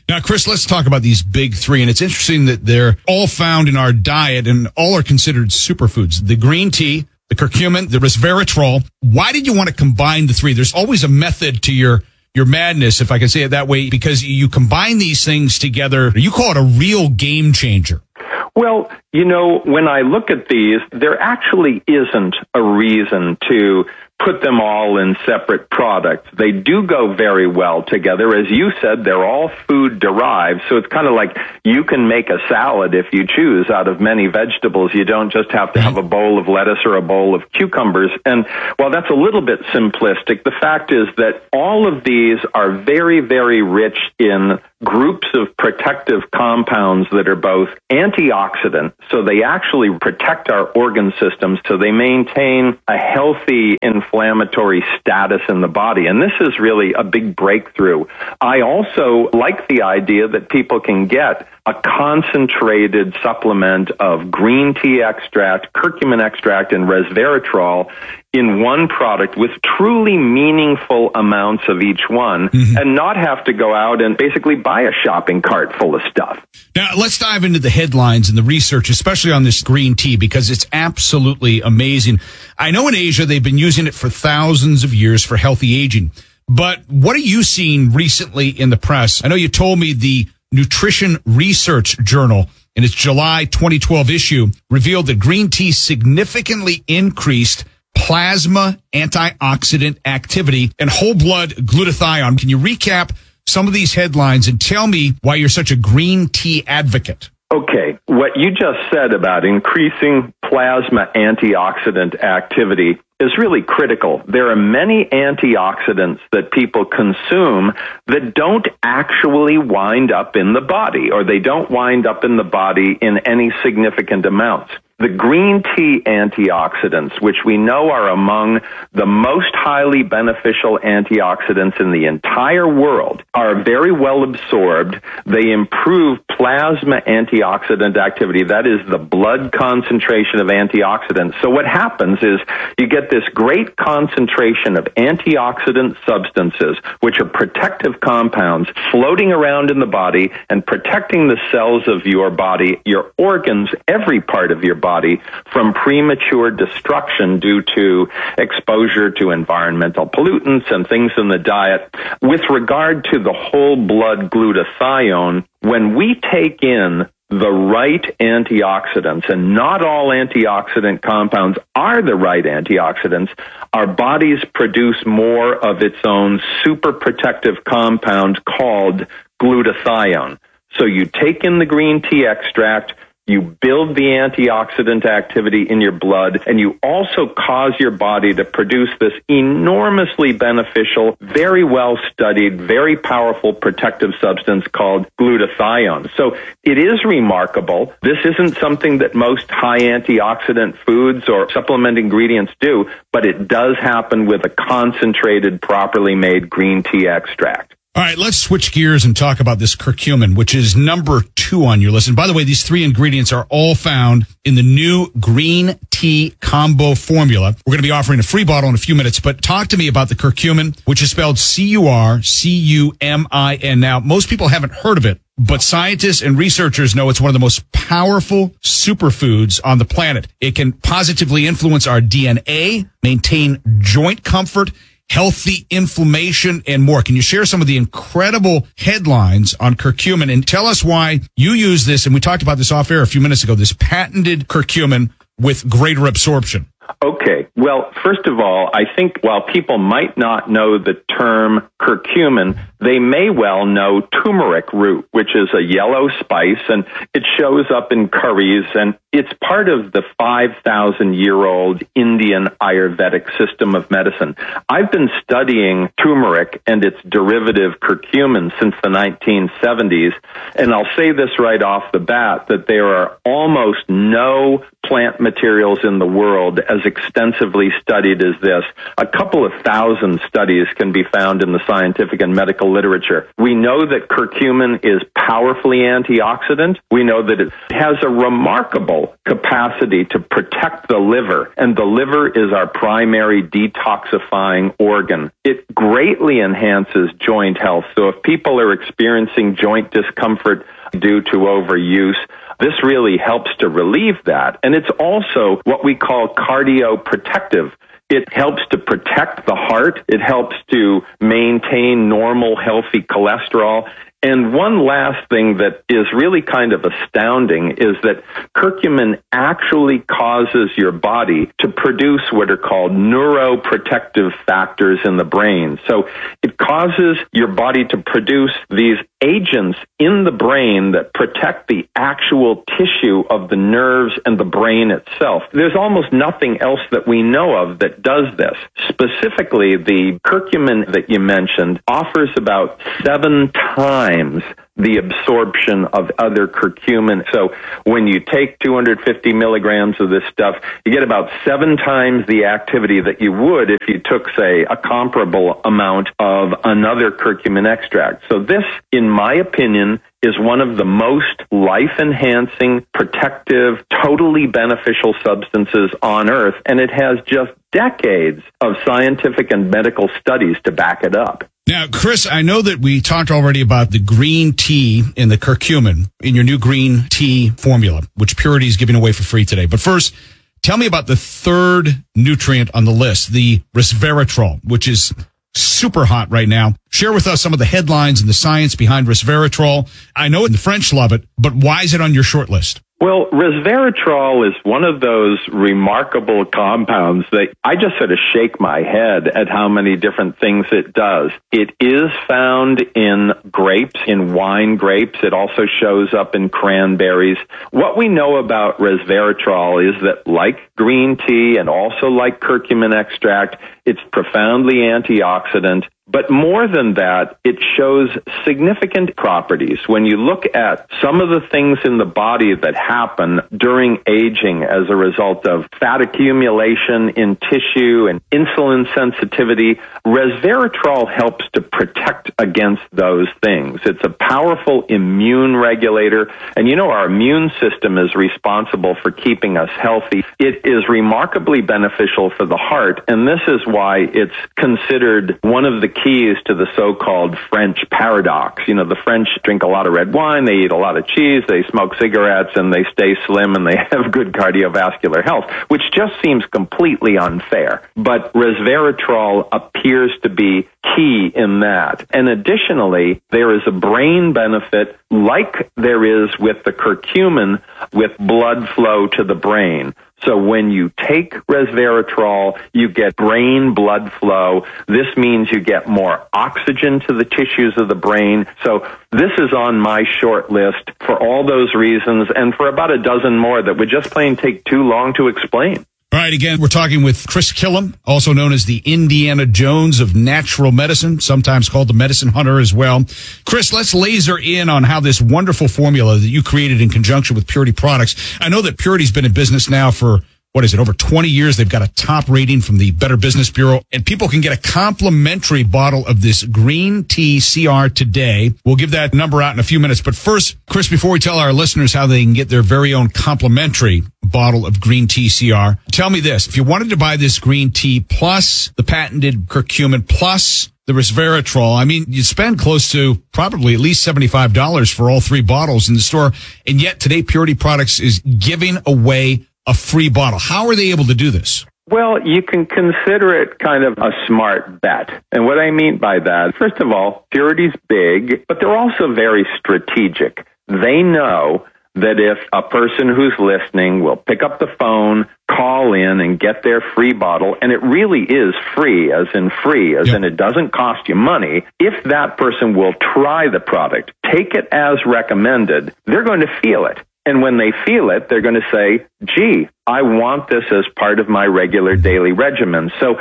Now, Chris, let's talk about these big three. And it's interesting that they're all found in our diet and all are considered superfoods. The green tea, the curcumin, the resveratrol. Why did you want to combine the three? There's always a method to your madness, if I can say it that way, because you combine these things together. You call it a real game changer. Well, when I look at these, there actually isn't a reason to put them all in separate products. They do go very well together. As you said, they're all food derived, so it's kind of like you can make a salad if you choose out of many vegetables. You don't just have to have a bowl of lettuce or a bowl of cucumbers. And while that's a little bit simplistic, the fact is that all of these are very, very rich in groups of protective compounds that are both antioxidant, so they actually protect our organ systems, so they maintain a healthy inflammatory status in the body. And this is really a big breakthrough. I also like the idea that people can get a concentrated supplement of green tea extract, curcumin extract, and resveratrol in one product with truly meaningful amounts of each one, and not have to go out and basically buy a shopping cart full of stuff. Now, let's dive into the headlines and the research, especially on this green tea, because it's absolutely amazing. I know in Asia they've been using it for thousands of years for healthy aging. But what are you seeing recently in the press? I know you told me the Nutrition Research Journal in its July 2012 issue revealed that green tea significantly increased plasma antioxidant activity and whole blood glutathione. Can you recap some of these headlines and tell me why you're such a green tea advocate? Okay, what you just said about increasing plasma antioxidant activity is really critical. There are many antioxidants that people consume that don't actually wind up in the body, or they don't wind up in the body in any significant amounts. The green tea antioxidants, which we know are among the most highly beneficial antioxidants in the entire world, are very well absorbed. They improve plasma antioxidant activity. That is the blood concentration of antioxidants. So what happens is you get this great concentration of antioxidant substances, which are protective compounds floating around in the body and protecting the cells of your body, your organs, every part of your body, from premature destruction due to exposure to environmental pollutants and things in the diet. With regard to the whole blood glutathione, when we take in the right antioxidants, and not all antioxidant compounds are the right antioxidants, our bodies produce more of its own super protective compound called glutathione. So you take in the green tea extract, you build the antioxidant activity in your blood, and you also cause your body to produce this enormously beneficial, very well-studied, very powerful protective substance called glutathione. So it is remarkable. This isn't something that most high antioxidant foods or supplement ingredients do, but it does happen with a concentrated, properly made green tea extract. All right, let's switch gears and talk about this curcumin, which is number 2 on your list. And by the way, these 3 ingredients are all found in the new green tea combo formula. We're going to be offering a free bottle in a few minutes, but talk to me about the curcumin, which is spelled C-U-R-C-U-M-I-N. Now, most people haven't heard of it, but scientists and researchers know it's one of the most powerful superfoods on the planet. It can positively influence our DNA, maintain joint comfort, healthy inflammation, and more. Can you share some of the incredible headlines on curcumin and tell us why you use this, and we talked about this off air a few minutes ago, this patented curcumin with greater absorption? Okay. Well, first of all, I think while people might not know the term curcumin, they may well know turmeric root, which is a yellow spice, and it shows up in curries, and it's part of the 5,000-year-old Indian Ayurvedic system of medicine. I've been studying turmeric and its derivative curcumin since the 1970s, and I'll say this right off the bat, that there are almost no plant materials in the world as as extensively studied as this. A couple of thousand studies can be found in the scientific and medical literature. We know that curcumin is powerfully antioxidant. We know that it has a remarkable capacity to protect the liver, and the liver is our primary detoxifying organ. It greatly enhances joint health. So if people are experiencing joint discomfort due to overuse, this really helps to relieve that. And it's also what we call cardioprotective. It helps to protect the heart. It helps to maintain normal, healthy cholesterol. And one last thing that is really kind of astounding is that curcumin actually causes your body to produce what are called neuroprotective factors in the brain. So it causes your body to produce these agents in the brain that protect the actual tissue of the nerves and the brain itself. There's almost nothing else that we know of that does this. Specifically, the curcumin that you mentioned offers about 7 times the absorption of other curcumin. So when you take 250 milligrams of this stuff, you get about 7 times the activity that you would if you took, say, a comparable amount of another curcumin extract. So this, in my opinion, is one of the most life-enhancing, protective, totally beneficial substances on Earth, and it has just decades of scientific and medical studies to back it up. Now, Chris, I know that we talked already about the green tea and the curcumin in your new green tea formula, which Purity is giving away for free today. But first, tell me about the third nutrient on the list, the resveratrol, which is super hot right now. Share with us some of the headlines and the science behind resveratrol. I know the French love it, but why is it on your short list? Well, resveratrol is one of those remarkable compounds that I just sort of shake my head at how many different things it does. It is found in grapes, in wine grapes. It also shows up in cranberries. What we know about resveratrol is that, like green tea and also like curcumin extract, it's profoundly antioxidant. But more than that, it shows significant properties. When you look at some of the things in the body that happen during aging as a result of fat accumulation in tissue and insulin sensitivity, resveratrol helps to protect against those things. It's a powerful immune regulator. And you know, our immune system is responsible for keeping us healthy. It is remarkably beneficial for the heart, and this is why it's considered one of the keys to the so-called French paradox. You know, the French drink a lot of red wine, they eat a lot of cheese, they smoke cigarettes, and they stay slim, and they have good cardiovascular health, which just seems completely unfair. But resveratrol appears to be key in that. And additionally, there is a brain benefit like there is with the curcumin with blood flow to the brain. So when you take resveratrol, you get brain blood flow. This means you get more oxygen to the tissues of the brain. So this is on my short list for all those reasons and for about a dozen more that would just plain take too long to explain. All right, again, we're talking with Chris Killam, also known as the Indiana Jones of natural medicine, sometimes called the medicine hunter as well. Chris, let's laser in on how this wonderful formula that you created in conjunction with Purity Products. I know that Purity's been in business now for, over 20 years. They've got a top rating from the Better Business Bureau, and people can get a complimentary bottle of this green tea CR today. We'll give that number out in a few minutes. But first, Chris, before we tell our listeners how they can get their very own complimentary bottle of green tea CR, tell me this. If you wanted to buy this green tea plus the patented curcumin plus the resveratrol, I mean, you spend close to probably at least $75 for all 3 bottles in the store. And yet today, Purity Products is giving away a free bottle. How are they able to do this? Well, you can consider it kind of a smart bet. And what I mean by that, first of all, Purity's big, but they're also very strategic. They know that if a person who's listening will pick up the phone, call in, and get their free bottle, and it really is free, as in it doesn't cost you money, if that person will try the product, take it as recommended, they're going to feel it. And when they feel it, they're going to say, gee, I want this as part of my regular daily regimen. So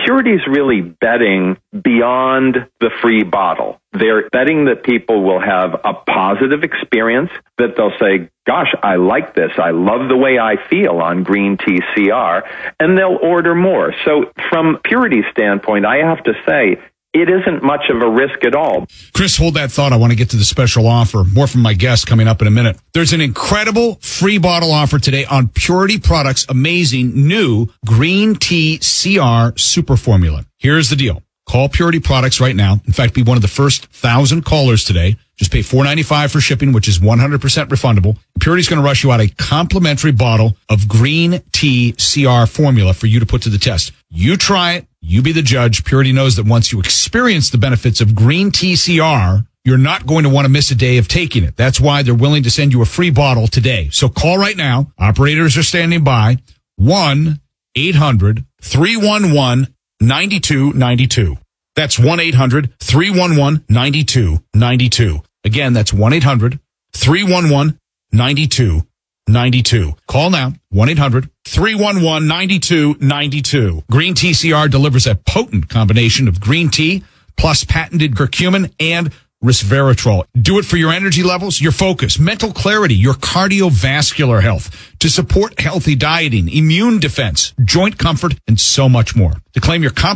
Purity's really betting beyond the free bottle. They're betting that people will have a positive experience, that they'll say, gosh, I like this. I love the way I feel on green tea CR, and they'll order more. So from Purity's standpoint, I have to say, it isn't much of a risk at all. Chris, hold that thought. I want to get to the special offer. More from my guest coming up in a minute. There's an incredible free bottle offer today on Purity Products' amazing new Green Tea CR Super Formula. Here's the deal. Call Purity Products right now. In fact, be one of the first 1,000 callers today. Just pay $4.95 for shipping, which is 100% refundable. Purity's going to rush you out a complimentary bottle of Green Tea CR formula for you to put to the test. You try it. You be the judge. Purity knows that once you experience the benefits of Green Tea CR, you're not going to want to miss a day of taking it. That's why they're willing to send you a free bottle today. So call right now. Operators are standing by. 1-800-311-9292. That's 1-800-311-9292. Again, that's 1-800-311-9292. Call now. 1-800-311-9292. Green Tea CR delivers a potent combination of green tea plus patented curcumin and resveratrol. Do it for your energy levels, your focus, mental clarity, your cardiovascular health, to support healthy dieting, immune defense, joint comfort, and so much more. To claim your